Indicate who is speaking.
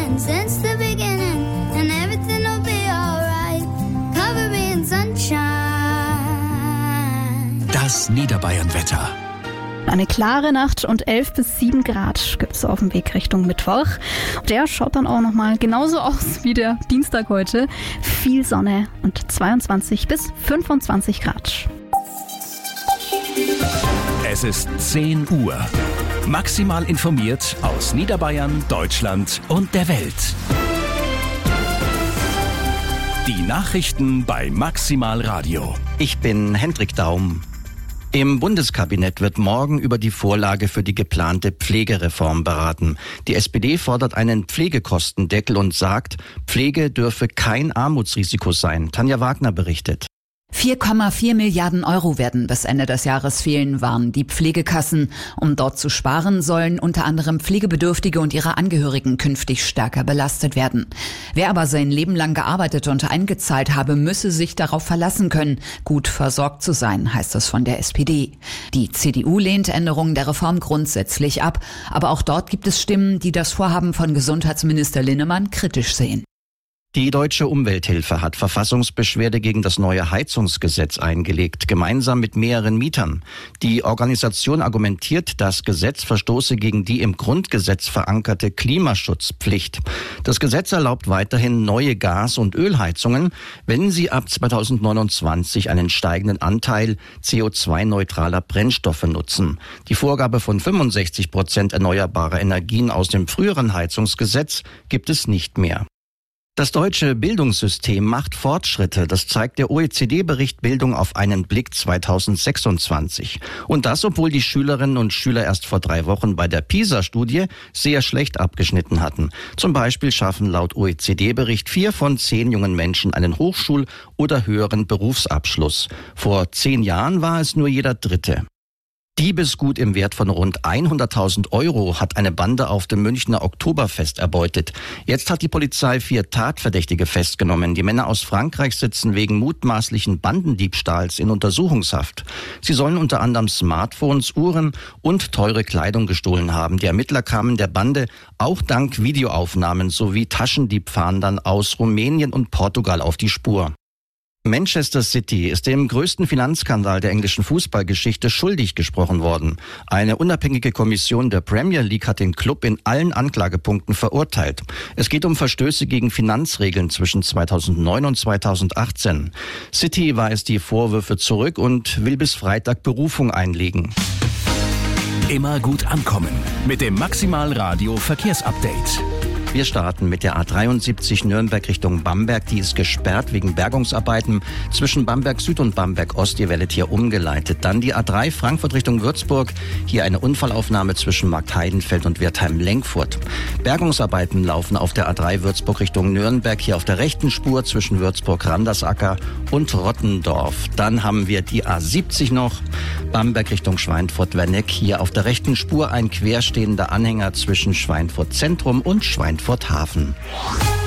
Speaker 1: been since the beginning, and everything will be alright. Cover me in sunshine.
Speaker 2: Das Niederbayern-Wetter.
Speaker 3: Eine klare Nacht und 11 bis 7 Grad gibt es auf dem Weg Richtung Mittwoch. Der schaut dann auch nochmal genauso aus wie der Dienstag heute. Viel Sonne und 22 bis 25 Grad.
Speaker 2: Es ist 10 Uhr. Maximal informiert aus Niederbayern, Deutschland und der Welt. Die Nachrichten bei Maximal Radio.
Speaker 4: Ich bin Hendrik Daum. Im Bundeskabinett wird morgen über die Vorlage für die geplante Pflegereform beraten. Die SPD fordert einen Pflegekostendeckel und sagt, Pflege dürfe kein Armutsrisiko sein. Tanja Wagner berichtet.
Speaker 5: 4,4 Milliarden Euro werden bis Ende des Jahres fehlen, warnen die Pflegekassen. Um dort zu sparen, sollen unter anderem Pflegebedürftige und ihre Angehörigen künftig stärker belastet werden. Wer aber sein Leben lang gearbeitet und eingezahlt habe, müsse sich darauf verlassen können, gut versorgt zu sein, heißt es von der SPD. Die CDU lehnt Änderungen der Reform grundsätzlich ab, aber auch dort gibt es Stimmen, die das Vorhaben von Gesundheitsminister Linnemann kritisch sehen.
Speaker 4: Die Deutsche Umwelthilfe hat Verfassungsbeschwerde gegen das neue Heizungsgesetz eingelegt, gemeinsam mit mehreren Mietern. Die Organisation argumentiert, das Gesetz verstoße gegen die im Grundgesetz verankerte Klimaschutzpflicht. Das Gesetz erlaubt weiterhin neue Gas- und Ölheizungen, wenn sie ab 2029 einen steigenden Anteil CO2-neutraler Brennstoffe nutzen. Die Vorgabe von 65% erneuerbarer Energien aus dem früheren Heizungsgesetz gibt es nicht mehr. Das deutsche Bildungssystem macht Fortschritte, das zeigt der OECD-Bericht Bildung auf einen Blick 2026. Und das, obwohl die Schülerinnen und Schüler erst vor 3 Wochen bei der PISA-Studie sehr schlecht abgeschnitten hatten. Zum Beispiel schaffen laut OECD-Bericht 4 von 10 jungen Menschen einen Hochschul- oder höheren Berufsabschluss. Vor 10 Jahren war es nur jeder Dritte. Diebesgut im Wert von rund 100.000 Euro hat eine Bande auf dem Münchner Oktoberfest erbeutet. Jetzt hat die Polizei 4 Tatverdächtige festgenommen. Die Männer aus Frankreich sitzen wegen mutmaßlichen Bandendiebstahls in Untersuchungshaft. Sie sollen unter anderem Smartphones, Uhren und teure Kleidung gestohlen haben. Die Ermittler kamen der Bande auch dank Videoaufnahmen sowie Taschendiebfahndern aus Rumänien und Portugal auf die Spur. Manchester City ist dem größten Finanzskandal der englischen Fußballgeschichte schuldig gesprochen worden. Eine unabhängige Kommission der Premier League hat den Club in allen Anklagepunkten verurteilt. Es geht um Verstöße gegen Finanzregeln zwischen 2009 und 2018. City weist die Vorwürfe zurück und will bis Freitag Berufung einlegen.
Speaker 2: Immer gut ankommen mit dem Maximal Radio Verkehrsupdate.
Speaker 4: Wir starten mit der A73 Nürnberg Richtung Bamberg. Die ist gesperrt wegen Bergungsarbeiten. Zwischen Bamberg Süd und Bamberg Ost, ihr werdet hier umgeleitet. Dann die A3 Frankfurt Richtung Würzburg. Hier eine Unfallaufnahme zwischen Marktheidenfeld und Wertheim-Lenkfurt. Bergungsarbeiten laufen auf der A3 Würzburg Richtung Nürnberg. Hier auf der rechten Spur zwischen Würzburg-Randersacker und Rottendorf. Dann haben wir die A70 noch. Bamberg Richtung Schweinfurt-Werneck. Hier auf der rechten Spur ein querstehender Anhänger zwischen Schweinfurt Zentrum und Schweinfurt Hafen.